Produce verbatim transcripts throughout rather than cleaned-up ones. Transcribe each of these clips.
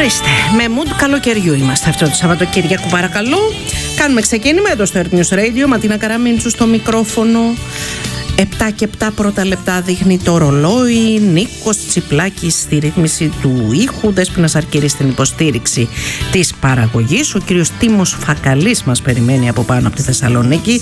Ορίστε, με mood καλοκαιριού είμαστε αυτό το Σαββατοκύριακο, παρακαλώ. Κάνουμε ξεκίνημα εδώ στο Earth News Radio. Ματίνα Καραμίντσου στο μικρόφωνο. επτά και επτά πρώτα λεπτά δείχνει το ρολόι. Νίκος Τσιπλάκης στη ρύθμιση του ήχου. Δέσποινα Αρκύρης στην υποστήριξη της παραγωγής. Ο κύριος Τίμος Φακαλής μας περιμένει από πάνω από τη Θεσσαλονίκη.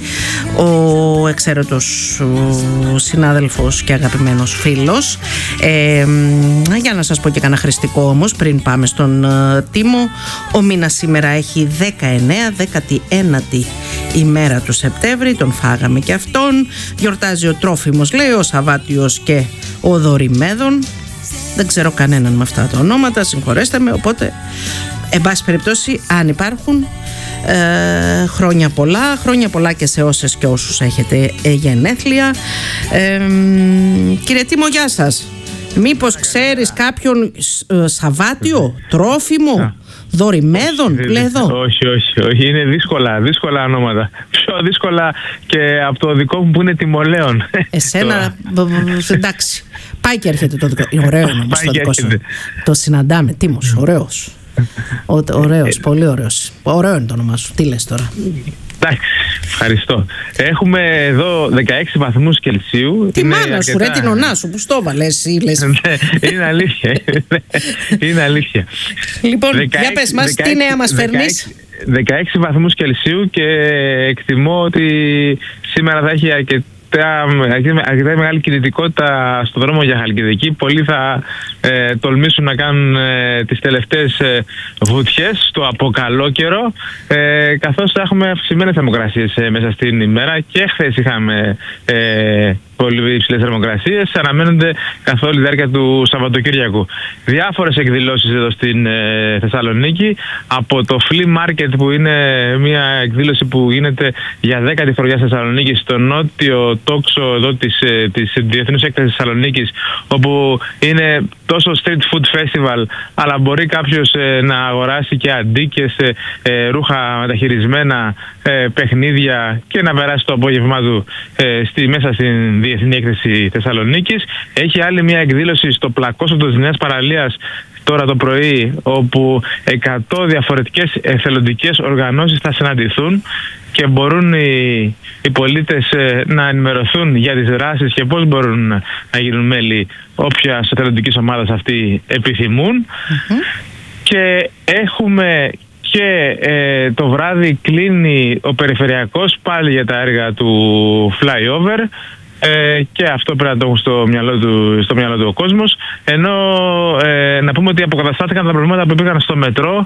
Ο εξαίρετος ο συνάδελφος και αγαπημένος φίλος. Ε, για να σας πω και κανένα χρηστικό όμως πριν πάμε στον uh, Τίμο. Ο μήνας σήμερα έχει δεκαεννέα, δέκατη ένατη ημέρα του Σεπτέμβρη. Τον φάγαμε και αυτόν. Γιορτάζει ο Τρόφιμος, λέει, ο Σαββάτιος και ο Δωρημέδων. Δεν ξέρω κανέναν με αυτά τα ονόματα, συγχωρέστε με. Οπότε, εν πάση περιπτώσει, αν υπάρχουν, ε, χρόνια πολλά. Χρόνια πολλά και σε όσες και όσους έχετε ε, γενέθλια. Ε, κύριε Τίμο, γεια σας. Μήπως ξέρεις κάποιον ε, Σαββάτιο, Τρόφιμο, Δωρημέδων, λέει εδώ? Όχι, όχι, όχι. Είναι δύσκολα, δύσκολα ονόματα. Πιο δύσκολα και από το δικό μου που είναι Τιμολέων. Εσένα, εντάξει. Πάει και έρχεται το δικό. Ωραίο είναι όμως το δικό σου. Το συναντάμε. Τίμος, ωραίος. Ωραίος, πολύ ωραίος. Ωραίο είναι το όνομά σου. Τι λες τώρα? Εντάξει, ευχαριστώ. Έχουμε εδώ δεκαέξι βαθμούς Κελσίου. Τι μάνα αρκετά... σου, ρε, την ονά σου, που στο βάλες ή λες? Είναι αλήθεια. Είναι αλήθεια. Λοιπόν, δεκαέξι, για πες μας, δεκαέξι, τι νέα μας φέρνεις? δεκαέξι βαθμούς Κελσίου και εκτιμώ ότι σήμερα θα έχει αρκετά αρκετά μεγάλη κινητικότητα στο δρόμο για Χαλκιδική. Πολλοί θα ε, τολμήσουν να κάνουν ε, τις τελευταίες ε, βουτιές στο αποκαλόκαιρο, ε, καθώς θα έχουμε αυξημένες θερμοκρασίες ε, μέσα στην ημέρα και χθες είχαμε ε, πολύ υψηλές θερμοκρασίες. Αναμένονται καθ' όλη τη διάρκεια του Σαββατοκύριακου. Διάφορες εκδηλώσεις εδώ στην ε, Θεσσαλονίκη, από το Flea Market, που είναι μια εκδήλωση που γίνεται για δέκατη φοριά στη Θεσσαλονίκη, στο νότιο τόξο εδώ της, της Διεθνούς Έκτασης Θεσσαλονίκης, όπου είναι τόσο street food festival, αλλά μπορεί κάποιος ε, να αγοράσει και αντίκες, ε, ε, ρούχα μεταχειρισμένα, ε, παιχνίδια και να περάσει το απόγευμά του ε, στη, μέσα στην Διεθνή Έκθεση Θεσσαλονίκης. Έχει άλλη μια εκδήλωση στο Πλακόσωτο της Νέας Παραλίας τώρα το πρωί, όπου εκατό διαφορετικές εθελοντικές οργανώσεις θα συναντηθούν και μπορούν οι, οι πολίτες ε, να ενημερωθούν για τις δράσεις και πώς μπορούν να γίνουν μέλη όποιας εθελοντικής ομάδας αυτοί επιθυμούν. Mm-hmm. Και έχουμε και ε, το βράδυ κλείνει ο περιφερειακός πάλι για τα έργα του flyover. Ε, και αυτό πρέπει να το έχουν στο μυαλό του, στο μυαλό του ο κόσμος. Ενώ ε, να πούμε ότι αποκαταστάθηκαν τα προβλήματα που υπήρχαν στο μετρό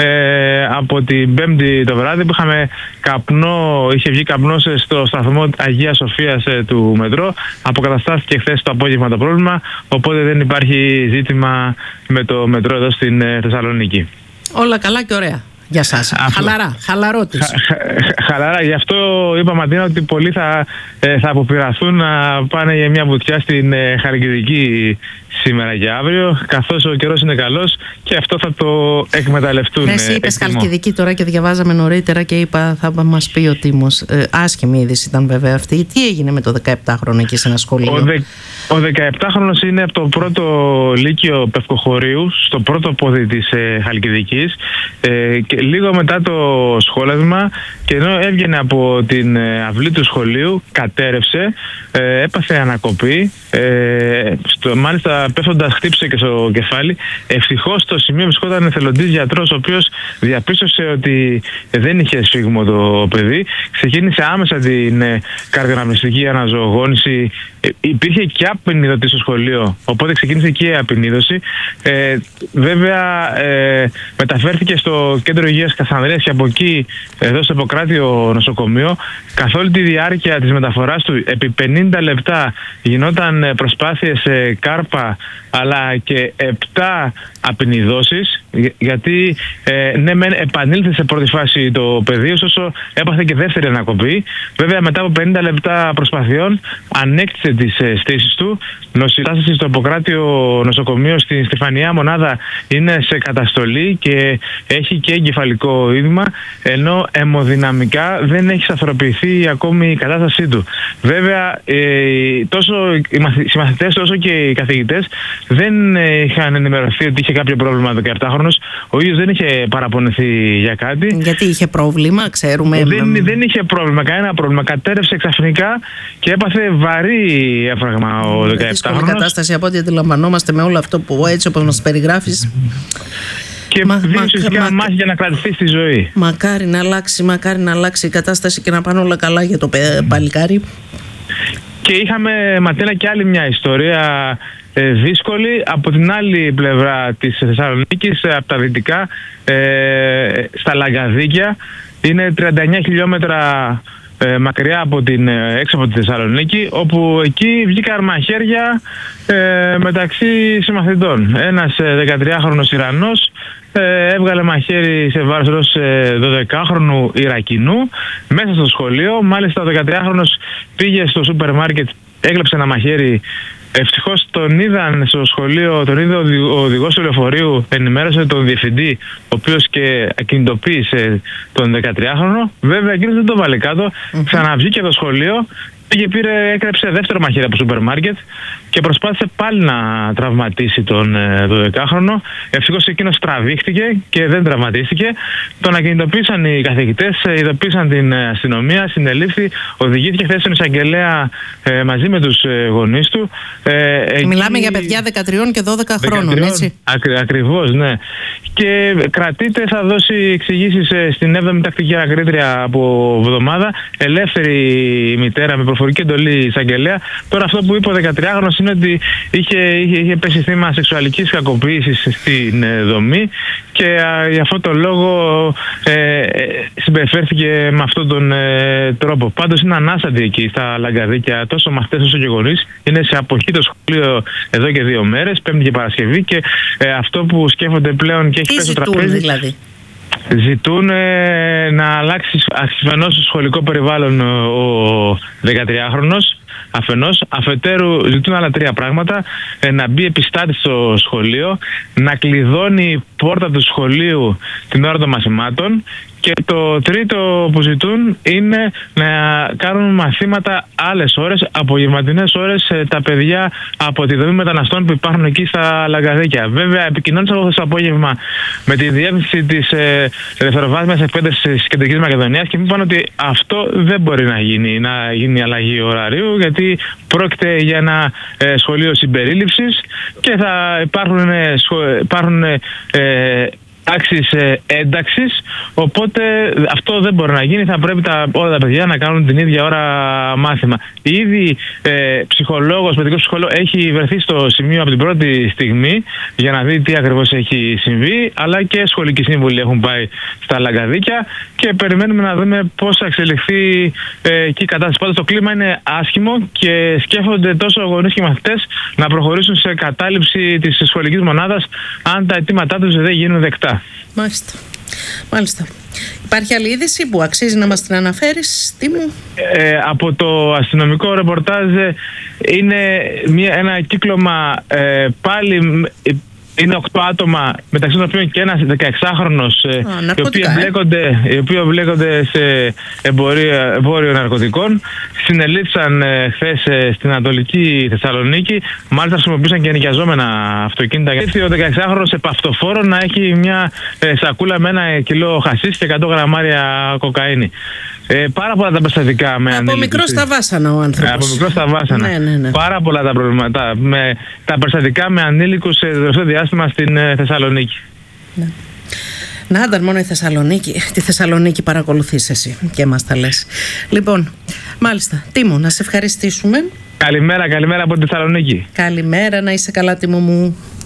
ε, από την Πέμπτη το βράδυ, που είχαμε καπνό, είχε βγει καπνός στο σταθμό Αγίας Σοφίας ε, του μετρό. Αποκαταστάθηκε χθες το απόγευμα το πρόβλημα, οπότε δεν υπάρχει ζήτημα με το μετρό εδώ στην ε, Θεσσαλονίκη. Όλα καλά και ωραία για σας. Αυτό. Χαλαρά, χαλαρότης. Χα, χα, χαλαρά. Γι' αυτό είπα, Ματίνα, ότι πολλοί θα, ε, θα αποπειραθούν να πάνε για μια βουτιά στην ε, Χαλκιδική σήμερα και αύριο, καθώς ο καιρός είναι καλός και αυτό θα το εκμεταλλευτούν. Ναι, εσύ είπες Χαλκιδική τώρα και διαβάζαμε νωρίτερα και είπα θα μας πει ο Τίμος. Ε, άσχημη είδηση ήταν βέβαια αυτή. Τι έγινε με το δεκαεπτάχρονο εκεί σε ένα σχολείο? Ο, δε, ο δεκαεπτάχρονος είναι από το πρώτο λύκειο Πευκοχωρίου, στο πρώτο πόδι της ε, Χαλκιδικής, ε, και λίγο μετά το σχόλασμα, και ενώ έβγαινε από την ε, αυλή του σχολείου, κατέρευσε, ε, έπαθε ανακοπή, ε, στο, μάλιστα πέφτοντας χτύπησε και στο κεφάλι. Ευτυχώς στο σημείο βρισκόταν εθελοντής γιατρός, ο οποίος διαπίστωσε ότι δεν είχε σφίγμο το παιδί. Ξεκίνησε άμεσα την ε, καρδιοαναπνευστική αναζωογόνηση. Ε, υπήρχε και απεινίδωτη στο σχολείο, οπότε ξεκίνησε και η απεινίδωση. Ε, βέβαια ε, μεταφέρθηκε στο κέντρο υγείας Κασανδρίας και από εκεί εδώ στο Ιπποκράτιο νοσοκομείο. Καθ' όλη τη διάρκεια της μεταφοράς του, επί πενήντα λεπτά γινόταν προσπάθειες σε κάρπα αλλά και επτά απεινιδώσεις, γιατί ε, ναι μεν επανήλθε σε πρώτη φάση το παιδί, ωστόσο έπαθε και δεύτερη ανακοπή. Βέβαια μετά από πενήντα λεπτά προσπαθειών ανέκτησε τις ε, στήσεις του. Νοσηλάσταση στο Ιπποκράτιο νοσοκομείο στη Στεφανιά μονάδα είναι σε καταστολή και έχει και εγκεφαλικό είδημα, ενώ αιμοδυναμικά δεν έχει σταθεροποιηθεί ακόμη η κατάστασή του. Βέβαια ε, τόσο οι μαθητές όσο και οι καθηγητές καθηγητές δεν είχαν ενημερωθεί ότι είχε κάποιο πρόβλημα ο δεκαεπτάχρονος. Ο ίδιος δεν είχε παραπονηθεί για κάτι. Γιατί είχε πρόβλημα, ξέρουμε. Δεν, δεν είχε πρόβλημα, κανένα πρόβλημα. Κατέρευσε ξαφνικά και έπαθε βαρύ έφραγμα ο δεκαεπτάχρονος. Δύσκολη κατάσταση από ό,τι αντιλαμβανόμαστε με όλο αυτό που έτσι όπως μας περιγράφεις. Και δίνει ουσιαστικά μα, μάχη για να κρατηθεί στη ζωή. Μακάρι να αλλάξει, μακάρι να αλλάξει η κατάσταση και να πάνε όλα καλά για το παλικάρι. Και είχαμε, Ματίνα, και άλλη μια ιστορία ε, δύσκολη από την άλλη πλευρά της Θεσσαλονίκης, από τα δυτικά, ε, στα Λαγκαδίκια. Είναι τριάντα εννέα χιλιόμετρα ε, μακριά από την, έξω από τη Θεσσαλονίκη, όπου εκεί βγήκαν μαχαίρια ε, μεταξύ συμμαθητών. Ένας ε, δεκατριάχρονος Ιρανός ε, έβγαλε μαχαίρι σε βάρος ενός ε, δωδεκάχρονου Ιρακινού μέσα στο σχολείο. Μάλιστα ο δεκατριάχρονος πήγε στο σούπερ μάρκετ, έκλεψε ένα μαχαίρι. Ευτυχώς τον είδαν στο σχολείο, τον είδε ο οδηγός του λεωφορείου, ενημέρωσε τον διευθυντή, ο οποίος και ακινητοποίησε τον δεκατριάχρονο. Βέβαια εκείνος δεν το βάλε κάτω, mm-hmm. ξαναβγήκε το σχολείο, πήγε, πήρε, έκρεψε δεύτερο μαχαίρι από σούπερ μάρκετ και προσπάθησε πάλι να τραυματίσει τον δωδεκάχρονο. Ευτυχώς εκείνος τραβήχτηκε και δεν τραυματίστηκε. Τον ακινητοποίησαν οι καθηγητές, ειδοποίησαν την αστυνομία, συνελήφθη, οδηγήθηκε χθες στον εισαγγελέα ε, μαζί με τους ε, γονείς του. Ε, Μιλάμε εκεί... για παιδιά δεκατρία και δώδεκα χρόνων, έτσι. Ακρι, ακριβώς, ναι. Και κρατείται, θα δώσει εξηγήσεις ε, στην έβδομη τακτική ανακρίτρια από εβδομάδα. Ελεύθερη η μητέρα με προφορική εντολή εισαγγελέα. Τώρα αυτό που είπε ο δεκατριάχρονος είναι ότι είχε, είχε, είχε πέσει θύμα σεξουαλικής κακοποίησης στην ε, δομή και α, για αυτόν τον λόγο ε, ε, συμπεριφέρθηκε με αυτόν τον ε, τρόπο. Πάντως είναι ανάστατη εκεί στα Λαγκαδίκια, τόσο μαθητές όσο και γονείς. Είναι σε αποχή το σχολείο εδώ και δύο μέρες, Πέμπτη και Παρασκευή, και ε, αυτό που σκέφτονται πλέον και έχει πέσει στο τραπέζι. Δηλαδή. Ζητούν ε, να αλλάξει ασφαλώς το σχολικό περιβάλλον ο δεκατριάχρονος αφενός, αφετέρου ζητούν άλλα τρία πράγματα: ε, να μπει επιστάτη στο σχολείο, να κλειδώνει η πόρτα του σχολείου την ώρα των μαθημάτων, και το τρίτο που ζητούν είναι να κάνουν μαθήματα άλλες ώρες, απογευματινές ώρες, τα παιδιά από τη δομή μεταναστών που υπάρχουν εκεί στα Λαγκαδίκια. Βέβαια, επικοινώνησα εγώ το απόγευμα με τη διεύθυνση της ε, δευτεροβάθμιας εκπαίδευσης της Κεντρικής Μακεδονίας και μου είπαν ότι αυτό δεν μπορεί να γίνει, να γίνει αλλαγή ωραρίου, γιατί πρόκειται για ένα ε, σχολείο συμπερίληψης και θα υπάρχουν, ε, σχο, υπάρχουν ε, τάξεις ε, ένταξης, οπότε αυτό δεν μπορεί να γίνει, θα πρέπει τα, όλα τα παιδιά να κάνουν την ίδια ώρα μάθημα. Ήδη ε, ψυχολόγος, παιδικός ψυχολόγος έχει βρεθεί στο σημείο από την πρώτη στιγμή για να δει τι ακριβώς έχει συμβεί, αλλά και σχολικοί σύμβουλοι έχουν πάει στα Λαγκαδίκια και περιμένουμε να δούμε πώς θα εξελιχθεί ε, εκεί η κατάσταση. Πάντως το κλίμα είναι άσχημο και σκέφτονται τόσο γονείς και μαθητές να προχωρήσουν σε κατάληψη της σχολικής μονάδας αν τα αιτήματά τους δεν γίνουν δεκτά. Μάλιστα. Μάλιστα. Υπάρχει άλλη είδηση που αξίζει να μας την αναφέρεις, Τίμου? Ε, από το αστυνομικό ρεπορτάζ είναι μια, ένα κύκλωμα ε, πάλι... Είναι οκτώ άτομα, μεταξύ των οποίων και ένας δεκαεξάχρονος, ε, οι οποίοι εμπλέκονται, οι οποίοι εμπλέκονται σε εμπορία, εμπόριο ναρκωτικών. Συνελήφθησαν ε, χθες ε, στην Ανατολική Θεσσαλονίκη. Μάλιστα χρησιμοποίησαν και νοικιαζόμενα αυτοκίνητα. Ήρθε ο δεκαεξάχρονος επαυτοφόρο να έχει μια ε, σακούλα με ένα κιλό χασίς και εκατό γραμμάρια κοκαίνη. Ε, πάρα πολλά τα περιστατικά με ανήλικους. Από μικρό στα βάσανα ο άνθρωπος. Ε, από μικρό στα βάσανα. Ναι, ναι, ναι. Πάρα πολλά τα προβλήματα. Με, τα περιστατικά με ανήλικους σε τελευταίο διάστημα στην ε, Θεσσαλονίκη. Ναι. Να ήταν μόνο η Θεσσαλονίκη. Τη Θεσσαλονίκη παρακολουθείς εσύ και μας τα λες. Λοιπόν, μάλιστα. Τίμω, να σε ευχαριστήσουμε. Καλημέρα, καλημέρα από τη Θεσσαλονίκη. Καλημέρα, να είσαι καλά, Τίμω μου.